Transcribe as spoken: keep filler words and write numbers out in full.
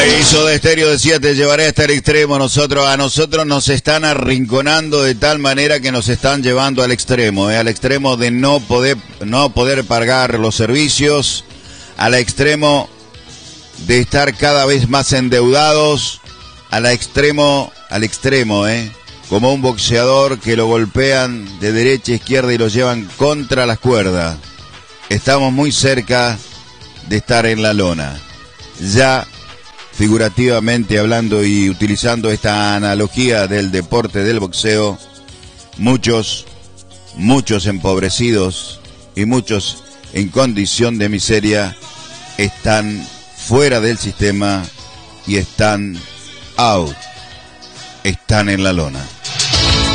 Y Soda Stereo decía, te llevaré hasta el extremo. Nosotros, a nosotros nos están arrinconando de tal manera que nos están llevando al extremo, ¿eh? Al extremo de no poder, no poder pagar los servicios, al extremo de estar cada vez más endeudados, al extremo, al extremo, ¿eh? Como un boxeador que lo golpean de derecha a izquierda y lo llevan contra las cuerdas. Estamos muy cerca de estar en la lona. Ya, figurativamente hablando y utilizando esta analogía del deporte del boxeo, muchos, muchos empobrecidos y muchos en condición de miseria están fuera del sistema y están out, están en la lona.